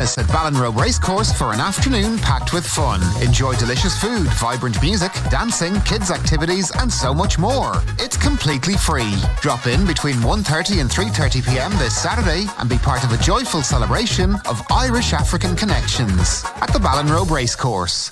us at Ballinrobe Racecourse for an afternoon packed with fun. Enjoy delicious food, vibrant music, dancing, kids' activities and so much more. It's completely free. Drop in between 1:30 and 3:30pm this Saturday and be part of a joyful celebration of Irish-African connections at the Ballinrobe Racecourse.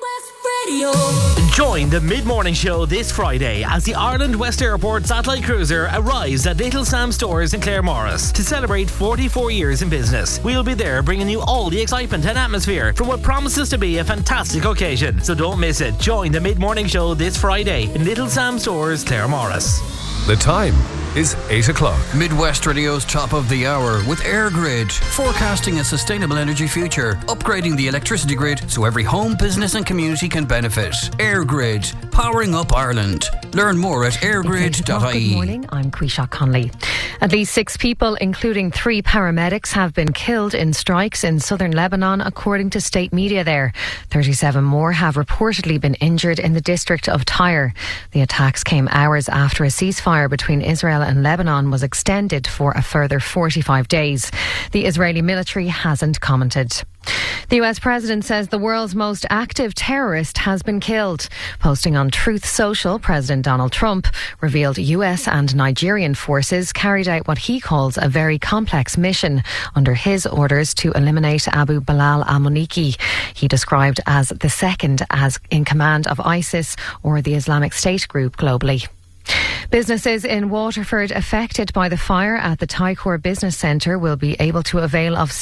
Join the mid-morning show this Friday as the Ireland West Airport satellite cruiser arrives at Little Sam Stores in Claremorris to celebrate 44 years in business. We'll be there bringing you all the excitement and atmosphere for what promises to be a fantastic occasion. So don't miss it. Join the mid-morning show this Friday in Little Sam Stores, Claremorris. The time is 8 o'clock. Midwest Radio's top of the hour with EirGrid, forecasting a sustainable energy future, upgrading the electricity grid so every home, business and community can benefit. EirGrid, powering up Ireland. Learn more at airgrid.ie. Good morning, I'm Quisha Conley. At least 6 people, including 3 paramedics, have been killed in strikes in southern Lebanon, according to state media there. 37 more have reportedly been injured in the district of Tyre. The attacks came hours after a ceasefire between Israel and Lebanon was extended for a further 45 days. The Israeli military hasn't commented. The US President says the world's most active terrorist has been killed. Posting on Truth Social, President Donald Trump revealed US and Nigerian forces carried out what he calls a very complex mission under his orders to eliminate Abu Bilal al-Muniki. He described as the second as in command of ISIS or the Islamic State group globally. Businesses in Waterford affected by the fire at the Tycor Business Centre will be able to avail of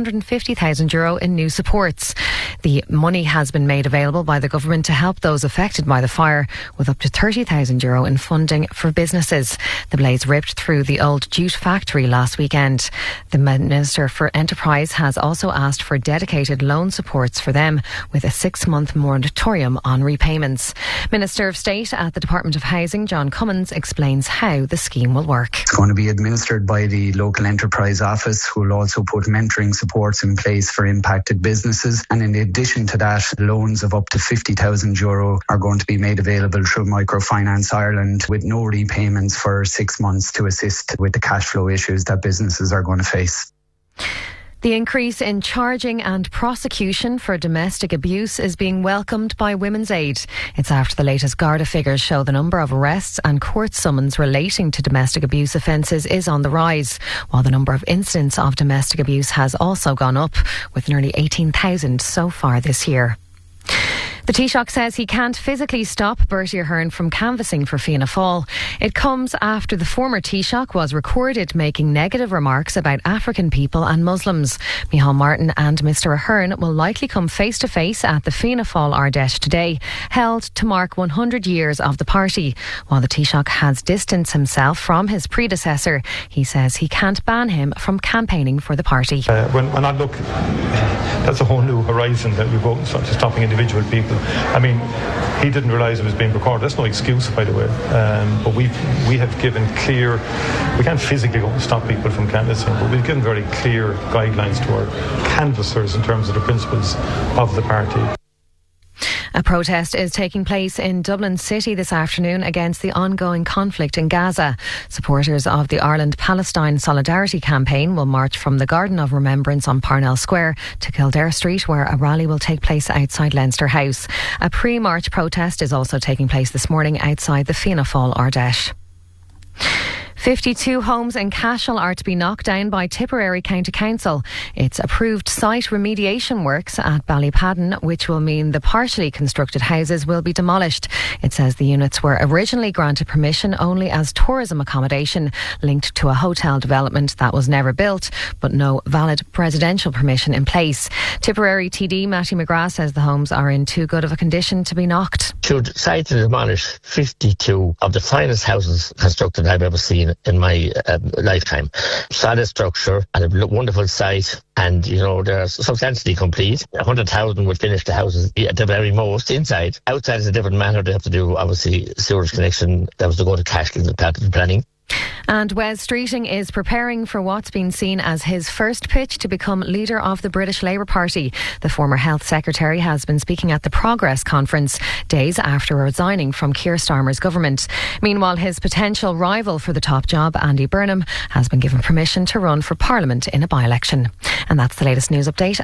€750,000 in new supports. The money has been made available by the government to help those affected by the fire, with up to €30,000 in funding for businesses. The blaze ripped through the old jute factory last weekend. The Minister for Enterprise has also asked for dedicated loan supports for them, with a 6-month moratorium on repayments. Minister of State at the Department of Housing, John Cummins, explains how the scheme will work. It's going to be administered by the local enterprise office, who will also put mentoring supports in place for impacted businesses. And in addition to that, loans of up to €50,000 are going to be made available through Microfinance Ireland, with no repayments for 6 months to assist with the cash flow issues that businesses are going to face. The increase in charging and prosecution for domestic abuse is being welcomed by Women's Aid. It's after the latest Garda figures show the number of arrests and court summons relating to domestic abuse offences is on the rise, while the number of incidents of domestic abuse has also gone up, with nearly 18,000 so far this year. The Taoiseach says he can't physically stop Bertie Ahern from canvassing for Fianna Fáil. It comes after the former Taoiseach was recorded making negative remarks about African people and Muslims. Micheál Martin and Mr Ahern will likely come face to face at the Fianna Fáil Ardèche today, held to mark 100 years of the party. While the Taoiseach has distanced himself from his predecessor, he says he can't ban him from campaigning for the party. When I look, that's a whole new horizon that we go to stopping individual people. I mean, he didn't realise it was being recorded. That's no excuse, by the way. But we have given clear, we can't physically go and stop people from canvassing, but we've given very clear guidelines to our canvassers in terms of the principles of the party. A protest is taking place in Dublin City this afternoon against the ongoing conflict in Gaza. Supporters of the Ireland-Palestine Solidarity Campaign will march from the Garden of Remembrance on Parnell Square to Kildare Street, where a rally will take place outside Leinster House. A pre-march protest is also taking place this morning outside the Fianna Fáil Ardèche. 52 homes in Cashel are to be knocked down by Tipperary County Council. It's approved site remediation works at Ballypadden, which will mean the partially constructed houses will be demolished. It says the units were originally granted permission only as tourism accommodation linked to a hotel development that was never built, but no valid presidential permission in place. Tipperary TD Matty McGrath says the homes are in too good of a condition to be knocked. To decide to demolish 52 of the finest houses constructed I've ever seen in my lifetime. Solid structure and a wonderful site, and you know they're substantially complete. 100,000 would finish the houses at the very most. Inside, outside is a different matter. They have to do obviously sewage connection. That was to go to Cashel, the planning. And Wes Streeting is preparing for what's been seen as his first pitch to become leader of the British Labour Party. The former Health Secretary has been speaking at the Progress Conference days after resigning from Keir Starmer's government. Meanwhile, his potential rival for the top job, Andy Burnham, has been given permission to run for Parliament in a by-election. And that's the latest news update.